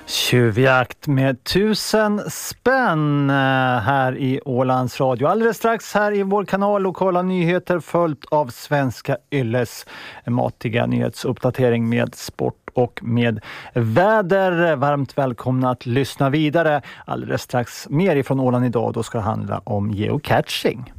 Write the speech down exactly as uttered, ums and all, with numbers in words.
Tjuvjakt med tusen spänn här i Ålands Radio. Alldeles strax här i vår kanal lokala nyheter följt av Svenska Ylles matiga nyhetsuppdatering med sport och med väder. Varmt välkomna att lyssna vidare. Alldeles strax mer ifrån Åland idag, då ska det handla om geocaching.